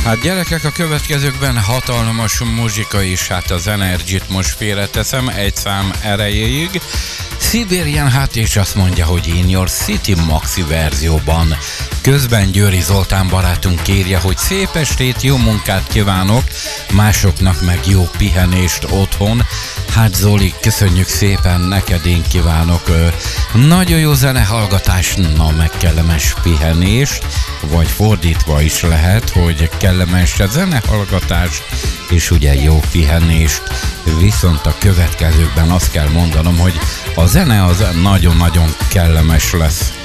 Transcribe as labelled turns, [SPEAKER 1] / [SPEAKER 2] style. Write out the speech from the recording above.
[SPEAKER 1] Hát gyerekek, a következőkben hatalmas muzsika is, hát az Energy-t most félreteszem egy szám erejéig. Siberian hát és azt mondja, hogy In Your City maxi verzióban. Közben Győri Zoltán barátunk kérje, hogy szép estét, jó munkát kívánok, másoknak meg jó pihenést otthon. Hát Zoli, köszönjük szépen, neked én kívánok nagyon jó zenehallgatás, na meg kellemes pihenést, vagy fordítva is lehet, hogy kellemes zenehallgatás, és ugye jó pihenést. Viszont a következőkben azt kell mondanom, hogy a zene az nagyon-nagyon kellemes lesz.